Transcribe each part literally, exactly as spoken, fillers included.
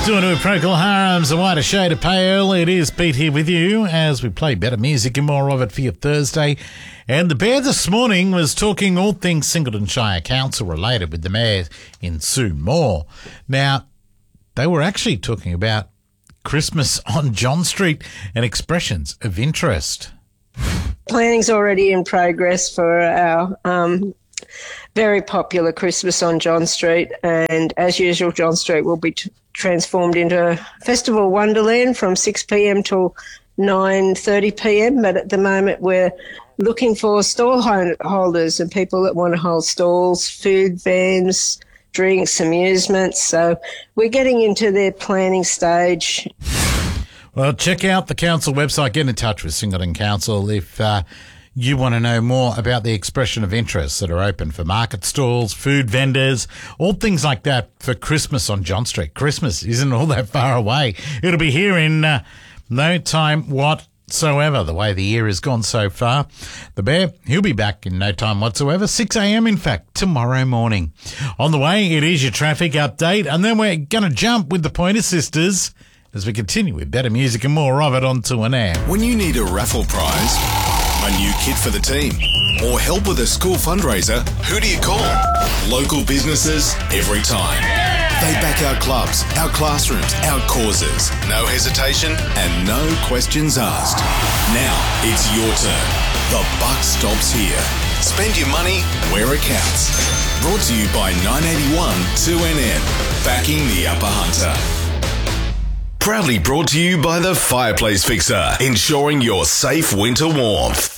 Doing it with Procol Harum's A Whiter Shade of Pale. It is Pete here with you as we play better music and more of it for your Thursday. And the Bear this morning was talking all things Singleton Shire Council related with the Mayor in Sue Moore. Now, they were actually talking about Christmas on John Street and expressions of interest. Planning's already in progress for our um, very popular Christmas on John Street, and as usual, John Street will be t- transformed into a festival wonderland from six p.m. till nine thirty p.m. But at the moment, we're looking for stall holders and people that want to hold stalls, food vans, drinks, amusements. So we're getting into their planning stage. Well, check out the council website. Get in touch with Singleton Council if uh, you want to know more about the expression of interest that are open for market stalls, food vendors, all things like that for Christmas on John Street. Christmas isn't all that far away. It'll be here in uh, no time whatsoever, the way the year has gone so far. The Bear, he'll be back in no time whatsoever, six a.m. in fact, tomorrow morning. On the way, it is your traffic update, and then we're going to jump with the Pointer Sisters as we continue with better music and more of it on two N M. When you need a raffle prize, a new kit for the team, or help with a school fundraiser, who do you call? Local businesses every time. They back our clubs, our classrooms, our causes. No hesitation and no questions asked. Now it's your turn. The buck stops here. Spend your money where it counts. Brought to you by nine eighty-one two N M, backing the Upper Hunter. Proudly brought to you by the Fireplace Fixer, ensuring your safe winter warmth.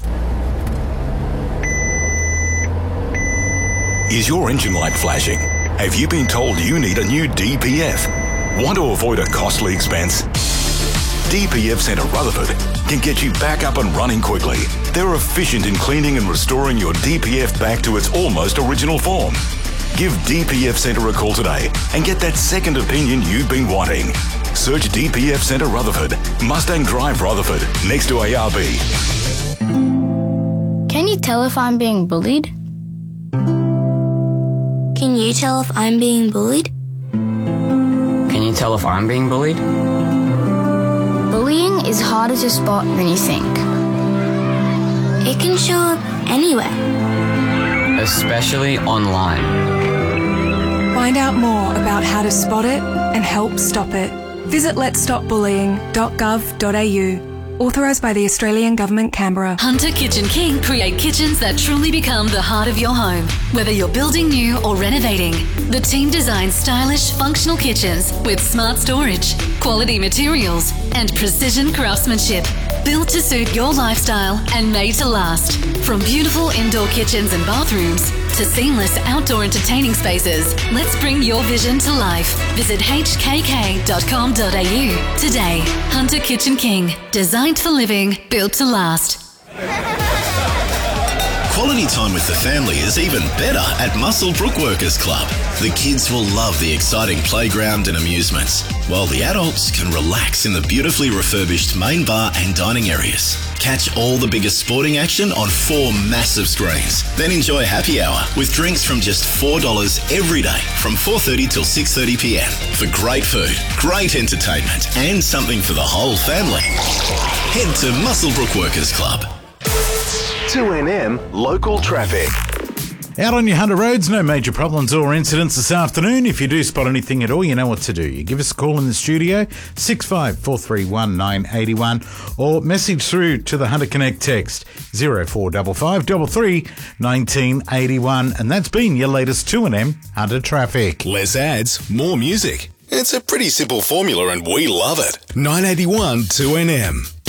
Is your engine light flashing? Have you been told you need a new D P F? Want to avoid a costly expense? D P F Centre Rutherford can get you back up and running quickly. They're efficient in cleaning and restoring your D P F back to its almost original form. Give D P F Centre a call today and get that second opinion you've been wanting. Search D P F Centre Rutherford, Mustang Drive Rutherford, next to A R B. Can you tell if I'm being bullied? Can you tell if I'm being bullied? Can you tell if I'm being bullied? Bullying is harder to spot than you think. It can show up anywhere. Especially online. Find out more about how to spot it and help stop it. Visit lets stop bullying dot gov dot a u. Authorised by the Australian Government, Canberra. Hunter Kitchen King create kitchens that truly become the heart of your home. Whether you're building new or renovating, the team designs stylish, functional kitchens with smart storage, quality materials, and precision craftsmanship. Built to suit your lifestyle and made to last. From beautiful indoor kitchens and bathrooms to seamless outdoor entertaining spaces, let's bring your vision to life. Visit h k k dot com dot a u today. Hunter Kitchen King. Designed for living, built to last. Quality time with the family is even better at Muswellbrook Workers Club. The kids will love the exciting playground and amusements, while the adults can relax in the beautifully refurbished main bar and dining areas. Catch all the biggest sporting action on four massive screens. Then enjoy happy hour with drinks from just four dollars every day from four thirty till six thirty p m for great food, great entertainment and something for the whole family. Head to Muswellbrook Workers Club. two N M Local Traffic. Out on your Hunter roads, no major problems or incidents this afternoon. If you do spot anything at all, you know what to do. You give us a call in the studio, six five four three one nine eight one, or message through to the Hunter Connect text, zero four five five three three one nine eight one. And that's been your latest two N M Hunter Traffic. Less ads, more music. It's a pretty simple formula and we love it. nine eighty-one two N M.